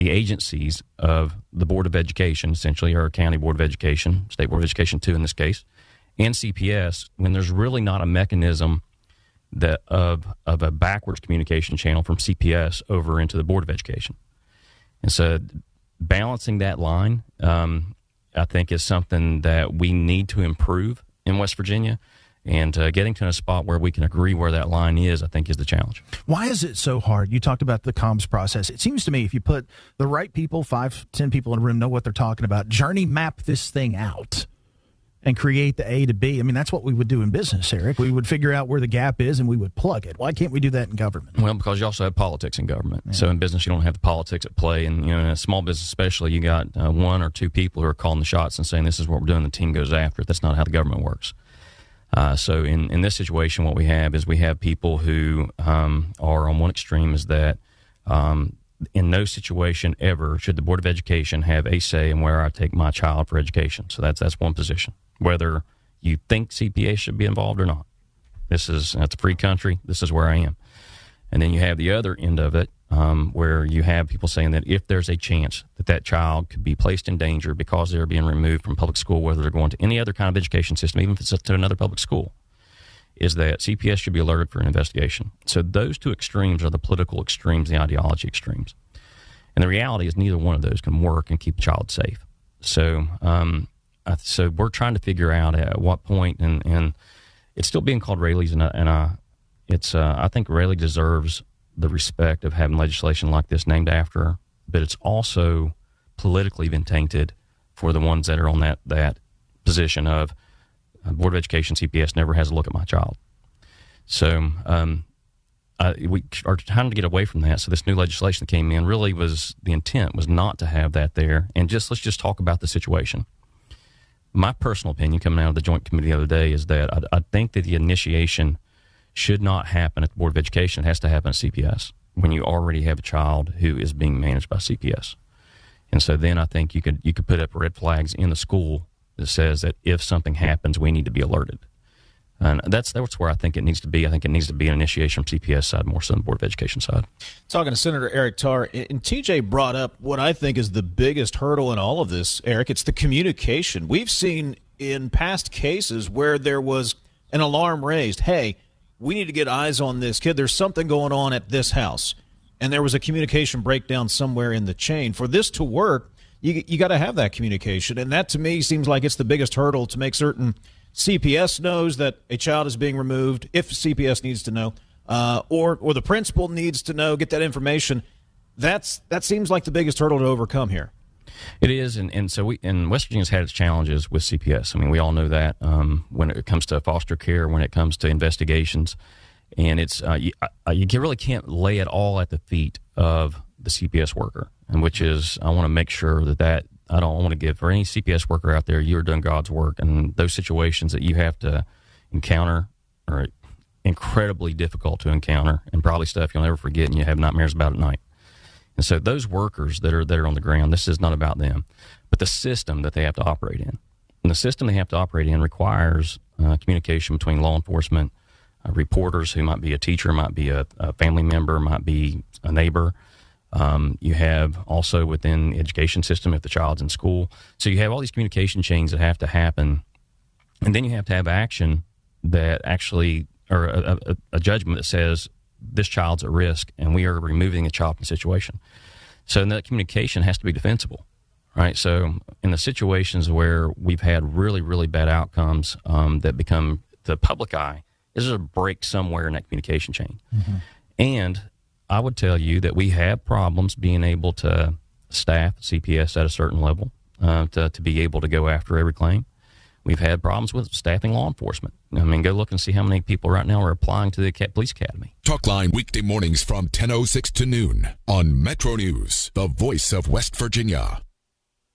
the agencies of the Board of Education, essentially our County Board of Education, State Board of Education too in this case, and CPS, when there's really not a mechanism that of a backwards communication channel from CPS over into the Board of Education. And so balancing that line, I think, is something that we need to improve in West Virginia. And getting to a spot where we can agree where that line is, I think, is the challenge. Why is it so hard? You talked about the comms process. It seems to me if you put the right people, 5-10 people in a room, know what they're talking about, journey map this thing out and create the A to B. I mean, that's what we would do in business, Eric. We would figure out where the gap is and we would plug it. Why can't we do that in government? Well, because you also have politics in government. Yeah. So in business, you don't have the politics at play. And, in a small business especially, you got 1 or 2 people who are calling the shots and saying this is what we're doing. The team goes after it. That's not how the government works. So in this situation, what we have is we have people who are on one extreme is that in no situation ever should the Board of Education have a say in where I take my child for education. So that's one position. Whether you think CPS should be involved or not. That's a free country. This is where I am. And then you have the other end of it where you have people saying that if there's a chance that child could be placed in danger because they're being removed from public school, whether they're going to any other kind of education system, even if it's to another public school, is that CPS should be alerted for an investigation. So those two extremes are the political extremes, the ideology extremes. And the reality is neither one of those can work and keep a child safe. So so we're trying to figure out at what point, and it's still being called Raley's, I think Raley deserves the respect of having legislation like this named after her, but it's also politically been tainted for the ones that are on that position of Board of Education, CPS never has a look at my child. So we are trying to get away from that. So this new legislation that came in really was, the intent was not to have that there. And let's just talk about the situation. My personal opinion coming out of the Joint Committee the other day is that I think that the initiation should not happen at the Board of Education. It has to happen at CPS when you already have a child who is being managed by CPS. And so then I think you could put up red flags in the school that says that if something happens, we need to be alerted. And that's where I think it needs to be. I think it needs to be an initiation from CPS side more so than the Board of Education side. Talking to Senator Eric Tarr, and TJ brought up what I think is the biggest hurdle in all of this, Eric. It's the communication. We've seen in past cases where there was an alarm raised. Hey, we need to get eyes on this kid. There's something going on at this house. And there was a communication breakdown somewhere in the chain. For this to work, you got to have that communication. And that, to me, seems like it's the biggest hurdle to make certain CPS knows that a child is being removed, if CPS needs to know, or the principal needs to know, get that information. That seems like the biggest hurdle to overcome here. It is, and so West Virginia's had its challenges with CPS. I mean, we all know that when it comes to foster care, when it comes to investigations, and it's you really can't lay it all at the feet of the CPS worker, and which is I want to make sure that I don't want to give for any CPS worker out there. You're doing God's work, and those situations that you have to encounter are incredibly difficult to encounter, and probably stuff you'll never forget, and you have nightmares about at night. And so those workers that are on the ground, this is not about them, but the system that they have to operate in. And the system they have to operate in requires communication between law enforcement, reporters who might be a teacher, might be a family member, might be a neighbor. You have also within the education system if the child's in school. So you have all these communication chains that have to happen. And then you have to have action that actually, or a judgment that says, this child's at risk, and we are removing a child from the situation. So that communication has to be defensible, right? So in the situations where we've had really, really bad outcomes that become the public eye, there's a break somewhere in that communication chain. Mm-hmm. And I would tell you that we have problems being able to staff CPS at a certain level to be able to go after every claim. We've had problems with staffing law enforcement. I mean, go look and see how many people right now are applying to the police academy. Talkline weekday mornings from 10:06 to noon on Metro News, the voice of West Virginia.